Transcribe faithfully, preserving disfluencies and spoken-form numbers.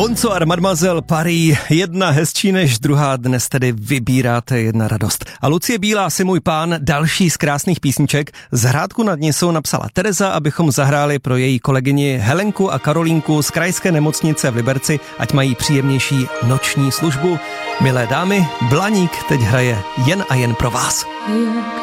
Bonsoir, mademoiselle Paris, jedna hezčí než druhá, dnes tedy vybíráte jedna radost. A Lucie Bílá si můj pán, další z krásných písniček, z Hrádku nad Nisou napsala Tereza, abychom zahráli pro její kolegyni Helenku a Karolínku z krajské nemocnice v Liberci, ať mají příjemnější noční službu. Milé dámy, Blaník teď hraje jen a jen pro vás.